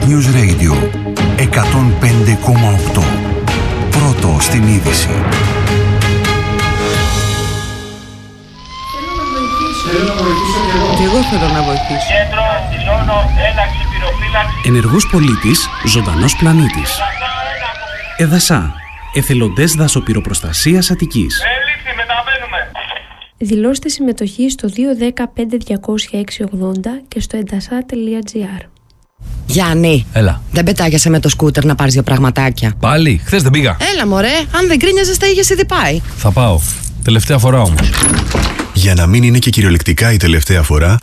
Earth News Radio 105,8. Πρώτο στην είδηση. Και εγώ θέλω να βοηθήσω. Κέντρο Αντιλώνο, έναξη πυροφύλαξη. Ενεργός πολίτης, ζωντανός πλανήτης. Εδασά, εθελοντές δασοπυροπροστασίας Αττικής. Έληξη, μεταβαίνουμε. Δηλώστε συμμετοχή στο 210-5206-80 και στο edasa.gr. Γιάννη, Έλα. δεν πετάγεσαι με το σκούτερ να πάρεις δύο πραγματάκια? Πάλι, χθες δεν πήγα. Έλα μωρέ, αν δεν κρίνιαζες τα είχες ήδη πάει. Θα πάω. Τελευταία φορά όμως. Για να μην είναι και κυριολεκτικά η τελευταία φορά,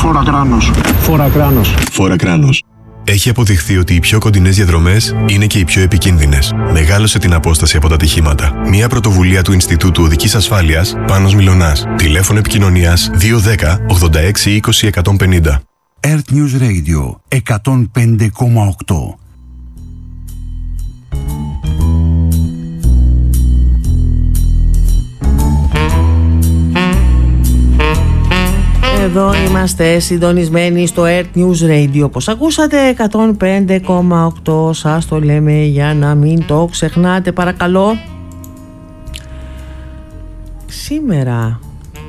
φόρα κράνος. Έχει αποδειχθεί ότι οι πιο κοντινές διαδρομές είναι και οι πιο επικίνδυνες. Μεγάλωσε την απόσταση από τα ατυχήματα. Μια πρωτοβουλία του Ινστιτούτου Οδικής Ασφάλειας, Πάνος Μιλωνάς. Τηλέφωνο επικοινωνίας 210 86 20 150. Earth News Radio 105,8. Εδώ είμαστε συντονισμένοι στο Earth News Radio. Όπως ακούσατε, 105,8. Σας το λέμε για να μην το ξεχνάτε, παρακαλώ. Σήμερα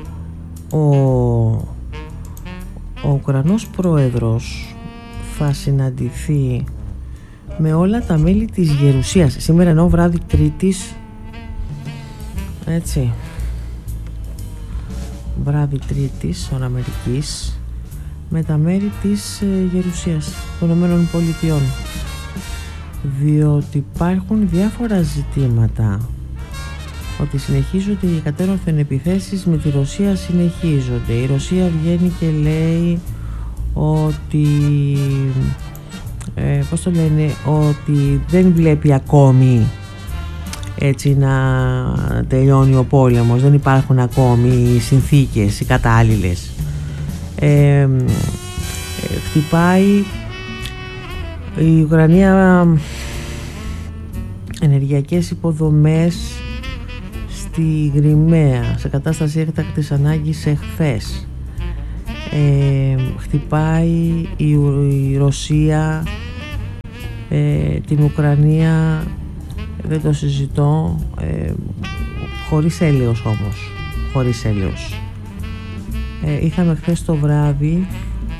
ο Ουκρανός πρόεδρος θα συναντηθεί με όλα τα μέλη της Γερουσίας. Σήμερα ενώ βράδυ Τρίτης, έτσι, βράδυ Τρίτης, ώρα Αμερικής, με τα μέλη της Γερουσίας των Ηνωμένων Πολιτειών, διότι υπάρχουν διάφορα ζητήματα. Ότι συνεχίζονται οι εκατέρωθεν επιθέσεις με τη Ρωσία, συνεχίζονται. Η Ρωσία βγαίνει και λέει ότι ότι δεν βλέπει ακόμη έτσι να τελειώνει ο πόλεμος, δεν υπάρχουν ακόμη οι συνθήκες οι κατάλληλες. Χτυπάει η Ουκρανία ενεργειακές υποδομές στη Κριμαία σε κατάσταση έκτακτης ανάγκης εχθές. Χτυπάει η Ρωσία την Ουκρανία, δεν το συζητώ, χωρίς έλεος όμως, χωρίς έλεος. Είχαμε χθες το βράδυ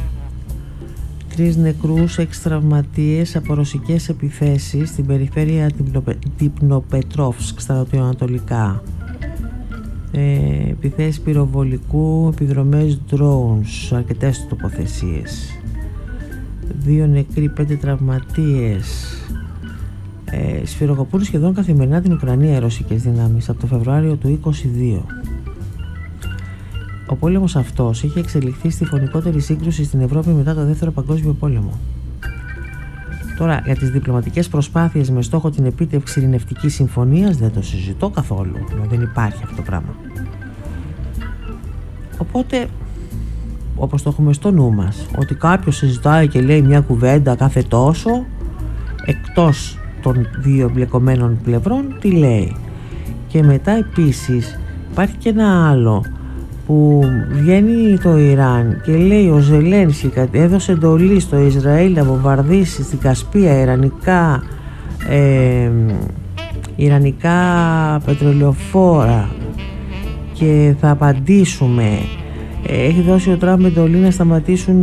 3 νεκρούς, 6 τραυματίες από ρωσικές επιθέσεις στην περιφέρεια Ντνιπροπετρόβσκ στα νοτιοανατολικά. Επιθέσεις πυροβολικού, επιδρομές drones, αρκετές τοποθεσίες. 2 νεκροί, 5 τραυματίες. Σφυροκοπούν σχεδόν καθημερινά την Ουκρανία οι ρωσικές δυνάμεις από το Φεβρουάριο του 2022. Ο πόλεμος αυτός είχε εξελιχθεί στη φωνικότερη σύγκρουση στην Ευρώπη μετά το Δεύτερο Παγκόσμιο Πόλεμο. Τώρα, για τις διπλωματικές προσπάθειες με στόχο την επίτευξη ειρηνευτικής συμφωνίας δεν το συζητώ καθόλου. Δεν υπάρχει αυτό το πράγμα. Οπότε, όπως το έχουμε στο νου μας, ότι κάποιος συζητάει και λέει μια κουβέντα κάθε τόσο, εκτός των δύο εμπλεκομένων πλευρών, τι λέει. Και μετά επίσης υπάρχει και ένα άλλο που βγαίνει το Ιράν και λέει ο Ζελένσκι έδωσε εντολή στο Ισραήλ να βομβαρδίσει στην Κασπία ιρανικά πετρελαιοφόρα και θα απαντήσουμε. Έχει δώσει ο Τραμπ εντολή να σταματήσουν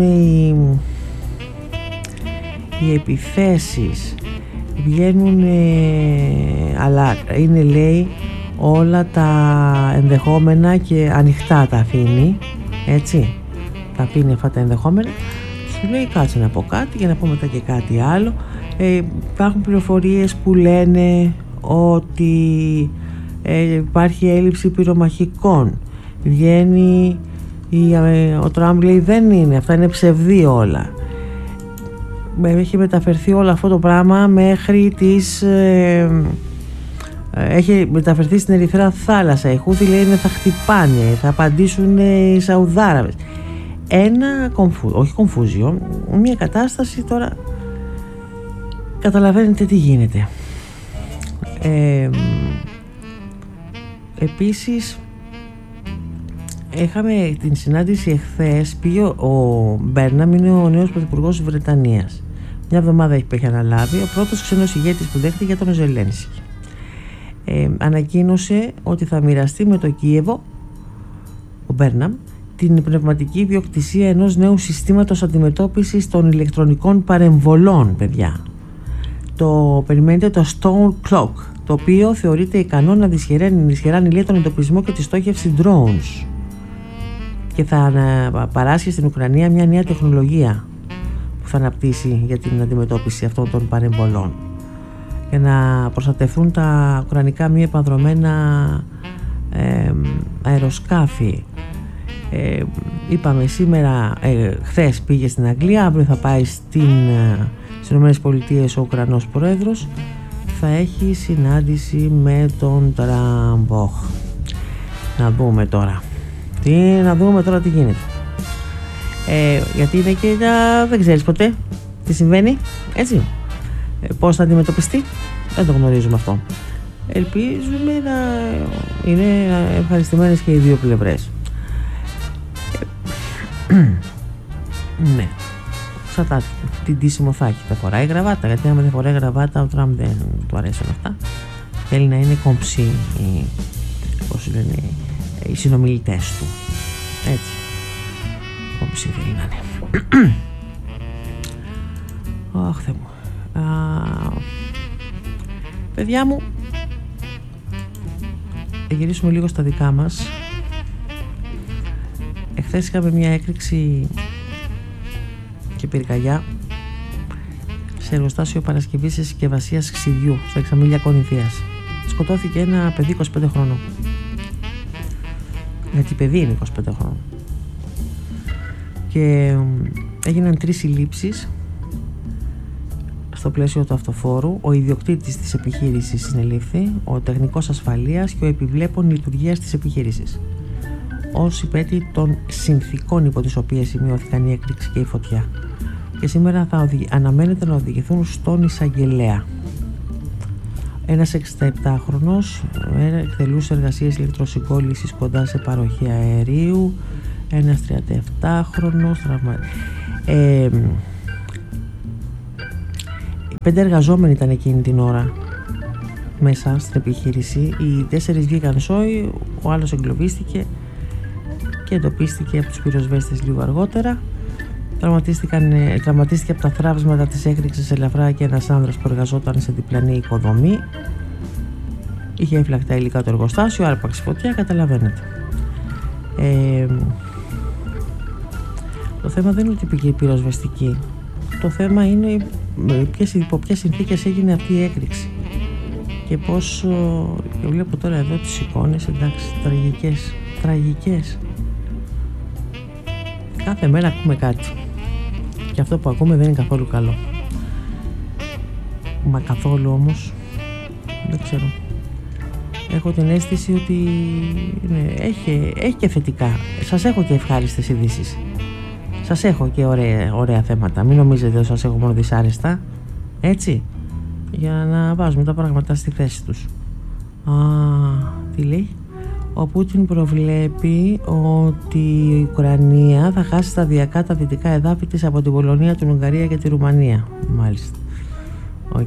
οι επιθέσεις. Βγαίνουν αλλά είναι, λέει, όλα τα ενδεχόμενα και ανοιχτά τα αφήνει, έτσι, τα αφήνει αυτά τα ενδεχόμενα. Σου λέει κάτσε να πω κάτι για να πω μετά και κάτι άλλο. Υπάρχουν πληροφορίες που λένε ότι υπάρχει έλλειψη πυρομαχικών. Βγαίνει ο Τραμπ, λέει δεν είναι, αυτά είναι ψευδή όλα. Έχει μεταφερθεί όλο αυτό το πράγμα μέχρι τις έχει μεταφερθεί στην Ερυθρά Θάλασσα. Οι Χούθι λένε θα χτυπάνε, θα απαντήσουν οι Σαουδάραβες. Όχι κομφούζιο, μια κατάσταση τώρα. Καταλαβαίνετε τι γίνεται. Επίσης είχαμε την συνάντηση εχθές. Πήγε ο Μπέρναμ, είναι ο νέος πρωθυπουργός της Βρετανίας. μια εβδομάδα έχει αναλάβει, ο πρώτος ξένος ηγέτης που δέχτηκε για τον Ζελένσκι. Ανακοίνωσε ότι θα μοιραστεί με το Κίεβο, ο Μπέρναμ, την πνευματική ιδιοκτησία ενός νέου συστήματος αντιμετώπισης των ηλεκτρονικών παρεμβολών, παιδιά. Περιμένετε το Stone Clock, το οποίο θεωρείται ικανό να δυσχεράνει λέει τον εντοπισμό και τη στόχευση drones και θα παράσχει στην Ουκρανία μια νέα τεχνολογία που θα αναπτύσσει για την αντιμετώπιση αυτών των παρεμβολών για να προστατευτούν τα ουκρανικά μη επανδρωμένα αεροσκάφη. Είπαμε σήμερα, χθες πήγε στην Αγγλία, αύριο θα πάει στις ΗΠΑ ο Ουκρανός Πρόεδρος, θα έχει συνάντηση με τον Τραμπ. Να δούμε τώρα τι γίνεται, γιατί είναι και δεν ξέρεις ποτέ τι συμβαίνει, έτσι, πώς θα αντιμετωπιστεί, δεν το γνωρίζουμε αυτό. Ελπίζουμε να είναι ευχαριστημένες και οι δύο πλευρές. Ναι, σαν την τίσιμο θα έχει, θα φοράει γραβάτα, γιατί άμα δεν φοράει γραβάτα ο Τραμπ δεν του αρέσουν αυτά, θέλει να είναι κομψή πώς λένε οι συνομιλητές του, έτσι, κομψή θέλει να είναι. Αχ Θεέ μου. Παιδιά μου, θα γυρίσουμε λίγο στα δικά μας. Εχθές είχαμε μια έκρηξη και πυρκαγιά σε εργοστάσιο παρασκευής και συσκευασίας ξυδιού στα Εξαμήλια Κορινθίας. Σκοτώθηκε ένα παιδί 25 χρόνων. Γιατί παιδί είναι 25 χρόνων. Και έγιναν 3 συλλήψεις στο πλαίσιο του αυτοφόρου. Ο ιδιοκτήτης της επιχείρησης συνελήφθη, ο τεχνικός ασφαλείας και ο επιβλέπων λειτουργίας της επιχείρησης, ως υπέτη των συνθήκων υπό τις οποίες σημειώθηκαν η έκρηξη και η φωτιά. Και σήμερα θα αναμένεται να οδηγηθούν στον εισαγγελέα. Ένας 67χρονος εκτελούσε εργασίες ηλεκτροσυγκόλλησης κοντά σε παροχή αερίου. Ένας 37χρονος 5 εργαζόμενοι ήταν εκείνη την ώρα μέσα στην επιχείρηση. Οι 4 βγήκαν σόι, ο άλλος εγκλωβίστηκε και εντοπίστηκε από τους πυροσβέστες λίγο αργότερα. Τραυματίστηκε από τα θράψματα της έκρηξης ελαφρά και ένας άνδρας που εργαζόταν σε διπλανή οικοδομή. Είχε έφλακτα υλικά το εργοστάσιο, άρπαξε φωτιά, καταλαβαίνετε. Το θέμα δεν είναι ότι πήγε η πυροσβεστική. Το θέμα είναι υπό ποιες συνθήκες έγινε αυτή η έκρηξη. Και πώς, και βλέπω τώρα εδώ τις εικόνες, εντάξει, τραγικές. Κάθε μέρα ακούμε κάτι. Και αυτό που ακούμε δεν είναι καθόλου καλό. Μα καθόλου όμως, δεν ξέρω. Έχω την αίσθηση ότι ναι, έχει και θετικά. Σας έχω και ευχάριστες ειδήσεις. Σας έχω και ωραία θέματα. Μην νομίζετε ότι σας έχω μόνο δυσάρεστα. Έτσι. Για να βάζουμε τα πράγματα στη θέση τους. Τι λέει? Ο Πούτιν προβλέπει ότι η Ουκρανία θα χάσει σταδιακά τα δυτικά εδάφη της από την Πολωνία, την Ουγγαρία και τη Ρουμανία. Μάλιστα. Οκ.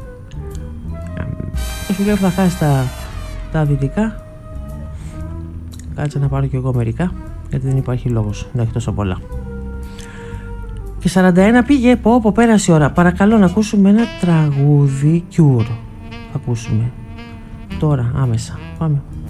Σου λέω θα χάσει τα δυτικά. Κάτσε να πάρω κι εγώ μερικά, γιατί δεν υπάρχει λόγος να έχει τόσο πολλά. Και 41 πήγε, πω πέρασε η ώρα. Παρακαλώ να ακούσουμε ένα τραγούδι Cure. Ακούσουμε τώρα άμεσα. Πάμε.